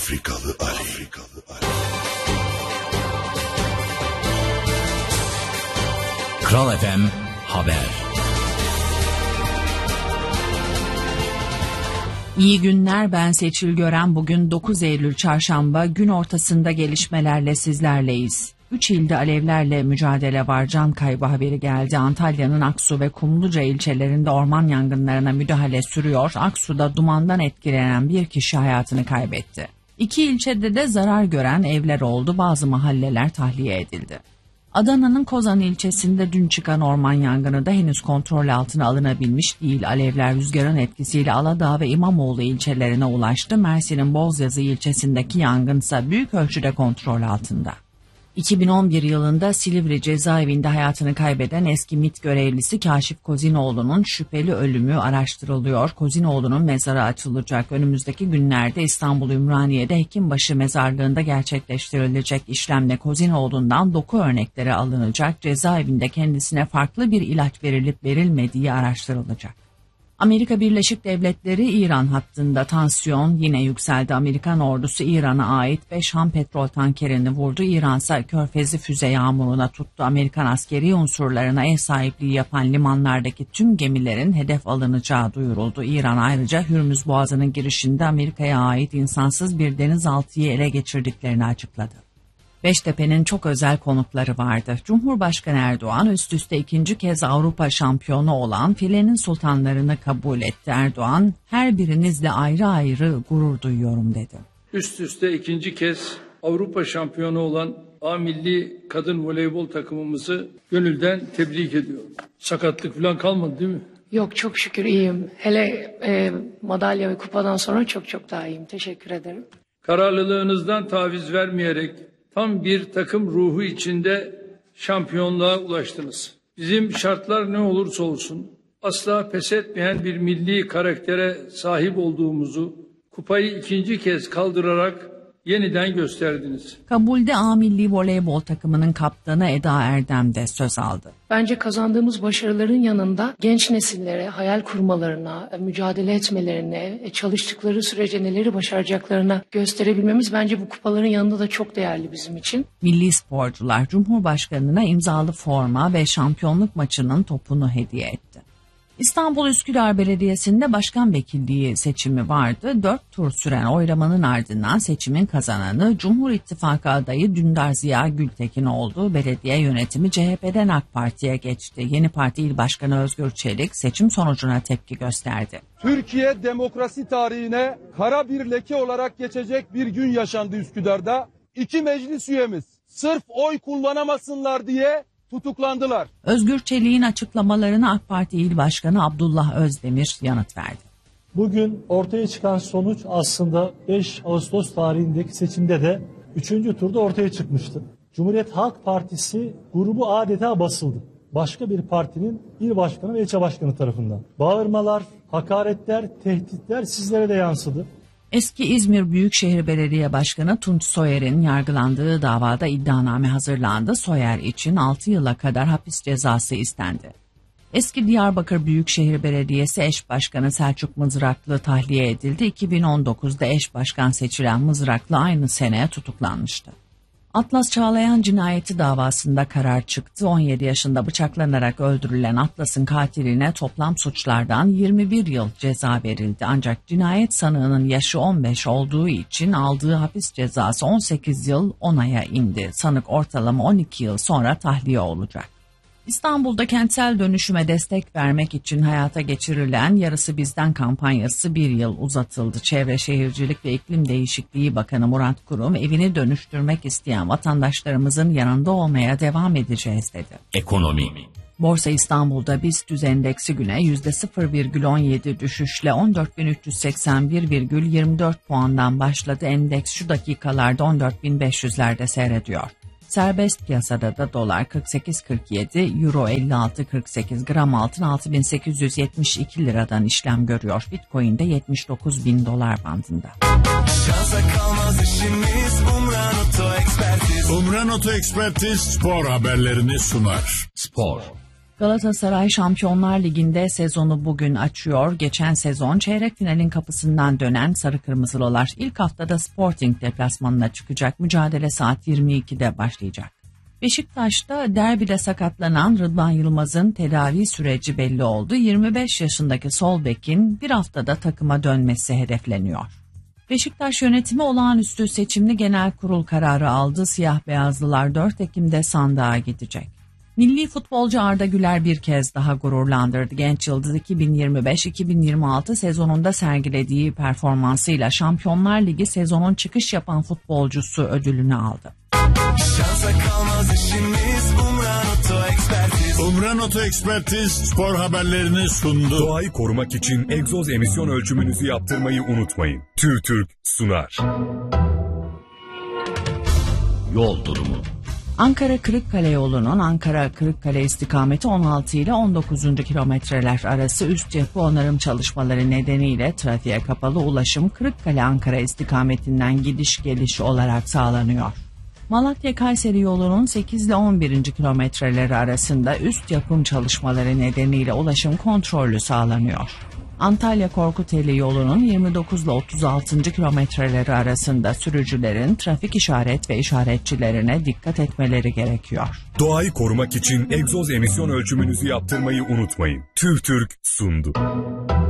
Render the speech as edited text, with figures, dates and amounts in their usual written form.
Afrikalı Ali. Kral FM Haber. İyi günler, ben Seçil Gören. Bugün 9 Eylül Çarşamba, gün ortasında gelişmelerle sizlerleyiz. 3 ilde alevlerle mücadele var. Can kaybı haberi geldi. Antalya'nın Aksu ve Kumluca ilçelerinde orman yangınlarına müdahale sürüyor. Aksu'da dumandan etkilenen bir kişi hayatını kaybetti. 2 ilçede de zarar gören evler oldu. Bazı mahalleler tahliye edildi. Adana'nın Kozan ilçesinde dün çıkan orman yangını da henüz kontrol altına alınabilmiş değil. Alevler rüzgarın etkisiyle Aladağ ve İmamoğlu ilçelerine ulaştı. Mersin'in Bozyazı ilçesindeki yangınsa büyük ölçüde kontrol altında. 2011 yılında Silivri cezaevinde hayatını kaybeden eski MİT görevlisi Kaşif Kozinoğlu'nun şüpheli ölümü araştırılıyor. Kozinoğlu'nun mezarı açılacak. Önümüzdeki günlerde İstanbul Ümraniye'de Hekimbaşı mezarlığında gerçekleştirilecek işlemle Kozinoğlu'ndan doku örnekleri alınacak. Cezaevinde kendisine farklı bir ilaç verilip verilmediği araştırılacak. Amerika Birleşik Devletleri İran hattında tansiyon yine yükseldi. Amerikan ordusu İran'a ait 5 ham petrol tankerini vurdu. İran ise Körfez'i füze yağmuruna tuttu. Amerikan askeri unsurlarına ev sahipliği yapan limanlardaki tüm gemilerin hedef alınacağı duyuruldu. İran ayrıca Hürmüz Boğazı'nın girişinde Amerika'ya ait insansız bir denizaltıyı ele geçirdiklerini açıkladı. Beştepe'nin çok özel konukları vardı. Cumhurbaşkanı Erdoğan üst üste 2. kez Avrupa şampiyonu olan filenin sultanlarını kabul etti. Erdoğan, her birinizle ayrı ayrı gurur duyuyorum dedi. Üst üste 2. kez Avrupa şampiyonu olan A milli kadın voleybol takımımızı gönülden tebrik ediyorum. Sakatlık falan kalmadı değil mi? Yok, çok şükür iyiyim. Hele madalya ve kupadan sonra çok daha iyiyim. Teşekkür ederim. Kararlılığınızdan taviz vermeyerek tam bir takım ruhu içinde şampiyonluğa ulaştınız. Bizim şartlar ne olursa olsun asla pes etmeyen bir milli karaktere sahip olduğumuzu kupayı 2. kez kaldırarak yeniden gösterdiniz. Kabul'de A milli voleybol takımının kaptanı Eda Erdem de söz aldı. Bence kazandığımız başarıların yanında genç nesillere hayal kurmalarına, mücadele etmelerine, çalıştıkları sürece neleri başaracaklarına gösterebilmemiz bence bu kupaların yanında da çok değerli bizim için. Milli sporcular Cumhurbaşkanı'na imzalı forma ve şampiyonluk maçının topunu hediye etti. İstanbul Üsküdar Belediyesi'nde başkan vekilliği seçimi vardı. 4 tur süren oylamanın ardından seçimin kazananı Cumhur İttifakı adayı Dündar Ziya Gültekin oldu. Belediye yönetimi CHP'den AK Parti'ye geçti. Yeni Parti İl Başkanı Özgür Çelik seçim sonucuna tepki gösterdi. Türkiye demokrasi tarihine kara bir leke olarak geçecek bir gün yaşandı Üsküdar'da. 2 meclis üyemiz sırf oy kullanamasınlar diye tutuklandılar. Özgür Çelik'in açıklamalarına AK Parti İl Başkanı Abdullah Özdemir yanıt verdi. Bugün ortaya çıkan sonuç aslında 5 Ağustos tarihindeki seçimde de 3. turda ortaya çıkmıştı. Cumhuriyet Halk Partisi grubu adeta basıldı. Başka bir partinin il başkanı ve ilçe başkanı tarafından. Bağırmalar, hakaretler, tehditler sizlere de yansıdı. Eski İzmir Büyükşehir Belediye Başkanı Tunç Soyer'in yargılandığı davada iddianame hazırlandı. Soyer için 6 yıla kadar hapis cezası istendi. Eski Diyarbakır Büyükşehir Belediyesi eş başkanı Selçuk Mızraklı tahliye edildi. 2019'da eş başkan seçilen Mızraklı aynı sene tutuklanmıştı. Atlas Çağlayan cinayeti davasında karar çıktı. 17 yaşında bıçaklanarak öldürülen Atlas'ın katiline toplam suçlardan 21 yıl ceza verildi. Ancak cinayet sanığının yaşı 15 olduğu için aldığı hapis cezası 18 yıl 10 aya indi. Sanık ortalama 12 yıl sonra tahliye olacak. İstanbul'da kentsel dönüşüme destek vermek için hayata geçirilen Yarısı Bizden kampanyası 1 yıl uzatıldı. Çevre Şehircilik ve İklim Değişikliği Bakanı Murat Kurum, evini dönüştürmek isteyen vatandaşlarımızın yanında olmaya devam edeceğiz dedi. Ekonomi. Borsa İstanbul'da BIST endeksi güne %0,17 düşüşle 14.381,24 puandan başladı. Endeks şu dakikalarda 14.500'lerde seyrediyor. Serbest piyasada da dolar 48.47, euro 56.48, gram altın 6.872 liradan işlem görüyor. Bitcoin de 79.000 dolar bandında. Umran Oto Ekspertiz spor haberlerini sunar. Spor. Galatasaray Şampiyonlar Ligi'nde sezonu bugün açıyor. Geçen sezon çeyrek finalin kapısından dönen Sarı Kırmızılılar ilk haftada Sporting deplasmanına çıkacak. Mücadele saat 22'de başlayacak. Beşiktaş'ta derbide sakatlanan Rıdvan Yılmaz'ın tedavi süreci belli oldu. 25 yaşındaki sol bekin bir haftada takıma dönmesi hedefleniyor. Beşiktaş yönetimi olağanüstü seçimli genel kurul kararı aldı. Siyah beyazlılar 4 Ekim'de sandığa gidecek. Milli futbolcu Arda Güler bir kez daha gururlandırdı. Genç Yıldız 2025-2026 sezonunda sergilediği performansıyla Şampiyonlar Ligi sezonun çıkış yapan futbolcusu ödülünü aldı. Şansa kalmaz işimiz Umran Oto Ekspertiz spor haberlerini sundu. Doğayı korumak için egzoz emisyon ölçümünüzü yaptırmayı unutmayın. TÜRTÜRK sunar. Yol durumu. Ankara-Kırıkkale yolunun Ankara-Kırıkkale istikameti 16 ile 19. kilometreler arası üst yapı onarım çalışmaları nedeniyle trafiğe kapalı ulaşım Kırıkkale-Ankara istikametinden gidiş geliş olarak sağlanıyor. Malatya-Kayseri yolunun 8 ile 11. kilometreleri arasında üst yapım çalışmaları nedeniyle ulaşım kontrollü sağlanıyor. Antalya-Korkuteli yolunun 29 ile 36. kilometreleri arasında sürücülerin trafik işaret ve işaretçilerine dikkat etmeleri gerekiyor. Doğayı korumak için egzoz emisyon ölçümünüzü yaptırmayı unutmayın. TÜRTÜRK sundu.